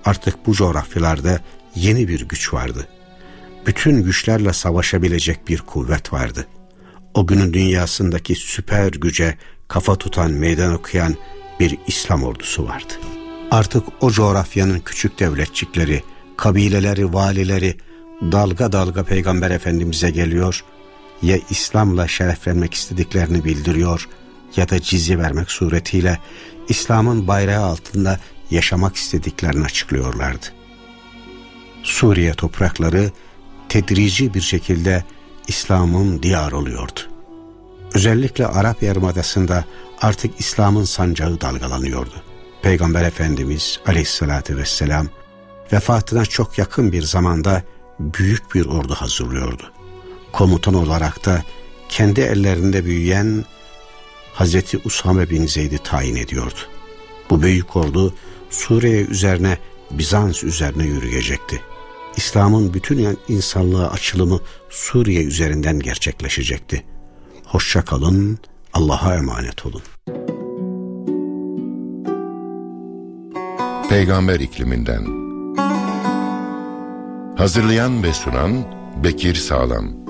Artık bu coğrafyalarda yeni bir güç vardı. Bütün güçlerle savaşabilecek bir kuvvet vardı. O günün dünyasındaki süper güce kafa tutan, meydan okuyan bir İslam ordusu vardı. Artık o coğrafyanın küçük devletçikleri, kabileleri, valileri dalga dalga Peygamber Efendimiz'e geliyor, ya İslam'la şereflenmek istediklerini bildiriyor ya da cizye vermek suretiyle İslam'ın bayrağı altında yaşamak istediklerini açıklıyorlardı. Suriye toprakları tedrici bir şekilde İslam'ın diyarı oluyordu. Özellikle Arap Yarımadası'nda artık İslam'ın sancağı dalgalanıyordu. Peygamber Efendimiz Aleyhisselatü Vesselam vefatına çok yakın bir zamanda büyük bir ordu hazırlıyordu. Komutan olarak da kendi ellerinde büyüyen Hazreti Usame bin Zeyd'i tayin ediyordu. Bu büyük ordu Suriye üzerine, Bizans üzerine yürüyecekti. İslam'ın bütün insanlığa açılımı Suriye üzerinden gerçekleşecekti. Hoşça kalın, Allah'a emanet olun. Peygamber ikliminden. Hazırlayan ve sunan Bekir Sağlam.